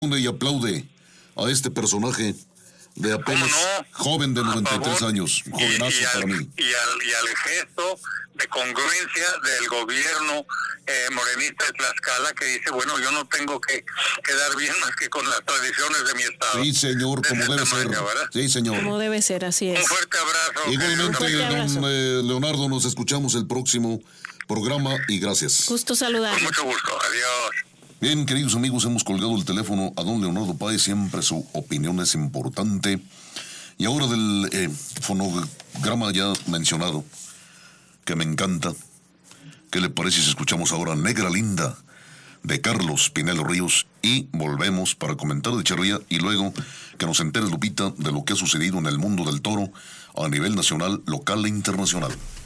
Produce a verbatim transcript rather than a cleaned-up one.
Y aplaude a este personaje de apenas no? joven de noventa y tres años, un jovenazo y, y al, para mí. Y al, y al gesto de congruencia del gobierno eh, morenista de Tlaxcala, que dice, bueno, yo no tengo que quedar bien más que con las tradiciones de mi estado. Sí, señor, como debe tamaño, ser. ¿verdad? Sí, señor. Como debe ser, así es. Un fuerte abrazo. Igualmente, fuerte abrazo. don eh, Leonardo, nos escuchamos el próximo programa y gracias. Gusto saludar. Con mucho gusto. Adiós. Bien, queridos amigos, hemos colgado el teléfono a don Leonardo Páez, siempre su opinión es importante. Y ahora del eh, fonograma ya mencionado, que me encanta, ¿qué le parece si escuchamos ahora Negra Linda, de Carlos Pinelo Ríos, y volvemos para comentar de charrería y luego que nos entere Lupita de lo que ha sucedido en el mundo del toro a nivel nacional, local e internacional?